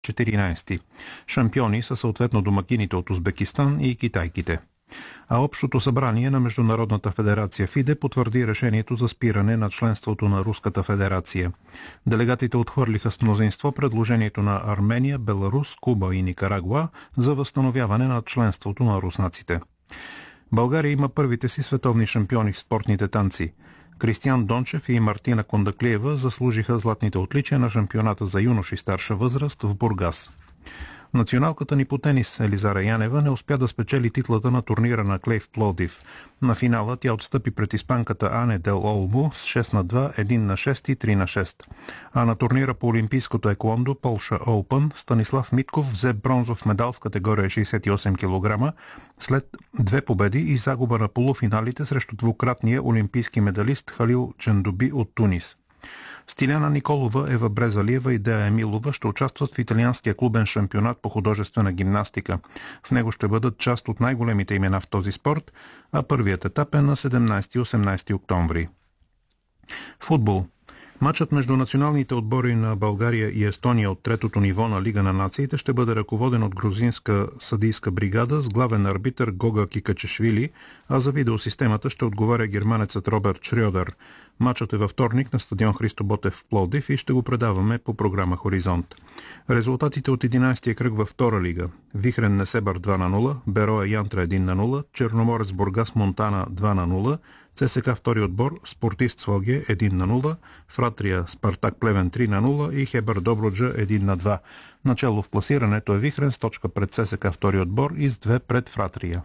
14. Шампиони са съответно домакините от Узбекистан и китайките. А Общото събрание на Международната федерация ФИДЕ потвърди решението за спиране на членството на Руската федерация. Делегатите отхвърлиха с мнозинство предложението на Армения, Беларус, Куба и Никарагуа за възстановяване на членството на руснаците. България има първите си световни шампиони в спортните танци. Кристиян Дончев и Мартина Кондаклиева заслужиха златните отличия на шампионата за юноши старша възраст в Бургас. Националката ни по тенис Елизара Янева не успя да спечели титлата на турнира на клей в Пловдив. На финала тя отстъпи пред испанката Ане Дел Олмо с 6-2, 1-6 и 3-6. А на турнира по олимпийското еквондо Полша Оупън Станислав Митков взе бронзов медал в категория 68 кг след 2 победи и загуба на полуфиналите срещу двукратния олимпийски медалист Халил Чендоби от Тунис. Стиляна Николова, Ева Брезалиева и Дея Емилова ще участват в италианския клубен шампионат по художествена гимнастика. В него ще бъдат част от най-големите имена в този спорт, а първият етап е на 17 и 18 октомври. Футбол. Матчът между националните отбори на България и Естония от третото ниво на Лига на нациите ще бъде ръководен от грузинска съдийска бригада с главен арбитър Гога Кикачешвили, а за видеосистемата ще отговаря германецът Роберт Шрьодер. Матчът е във вторник на стадион Христо Ботев в Пловдив и ще го предаваме по програма Хоризонт. Резултатите от 11-я кръг във втора лига. Вихрен Несебър 2-0, Бероя Янтра 1-0, Черноморец Бургас Монтана 2-0, ЦСКА втори отбор Спортист Своге 1-0, Фратрия Спартак Плевен 3-0 и Хебър Добруджа 1-2. Начало в класирането е Вихрен с точка пред ЦСКА втори отбор и с 2 пред Фратрия.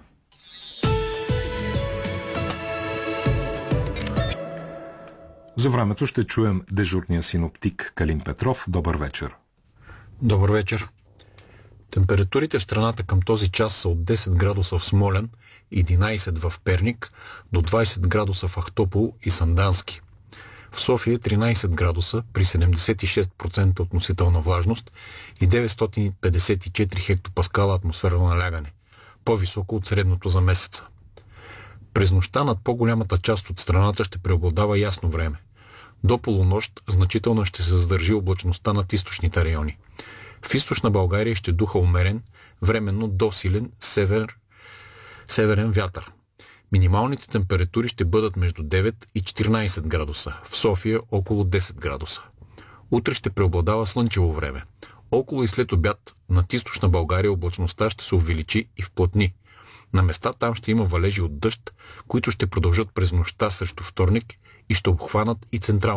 За времето ще чуем дежурния синоптик Калин Петров. Добър вечер. Добър вечер. Температурите в страната към този час са от 10 градуса в Смолян, 11 в Перник, до 20 градуса в Ахтопол и Сандански. В София 13 градуса при 76% относителна влажност и 954 хектопаскала атмосферно налягане, по-високо от средното за месеца. През нощта над по-голямата част от страната ще преобладава ясно време. До полунощ значително ще се задържи облачността над източните райони. В източна България ще духа умерен, временно до силен северен вятър. Минималните температури ще бъдат между 9 и 14 градуса, в София около 10 градуса. Утре ще преобладава слънчево време. Около и след обяд над източна България облачността ще се увеличи и вплътни. На места там ще има валежи от дъжд, които ще продължат през нощта срещу вторник и ще обхванат и централната